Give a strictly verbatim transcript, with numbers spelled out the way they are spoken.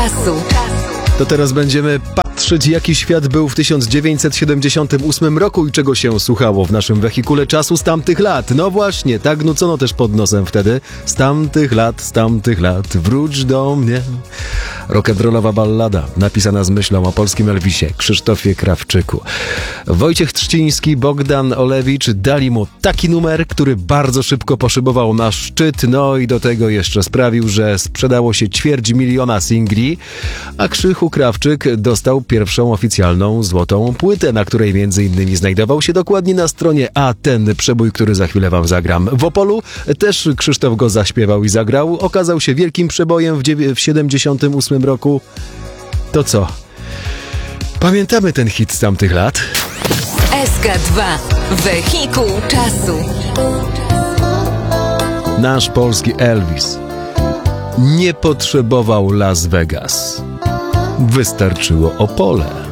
To teraz będziemy patrzeć, jaki świat był w tysiąc dziewięćset siedemdziesiątym ósmym roku i czego się słuchało w naszym wehikule czasu z tamtych lat. No właśnie, tak nucono też pod nosem wtedy. Z tamtych lat, z tamtych lat, wróć do mnie. Rock'n'rollowa ballada, napisana z myślą o polskim Elvisie, Krzysztofie Krawczyku. Wojciech Trzciński, Bogdan Olewicz dali mu taki numer, który bardzo szybko poszybował na szczyt, no i do tego jeszcze sprawił, że sprzedało się ćwierć miliona singli, a Krzychu Krawczyk dostał pierwszą oficjalną złotą płytę, na której między innymi znajdował się dokładnie na stronie A ten przebój, który za chwilę wam zagram. W Opolu też Krzysztof go zaśpiewał i zagrał. Okazał się wielkim przebojem w, dziewię- w siedemdziesiątym ósmym roku. To co? Pamiętamy ten hit z tamtych lat? S K dwa. Wehikuł czasu. Nasz polski Elvis nie potrzebował Las Vegas. Wystarczyło Opole.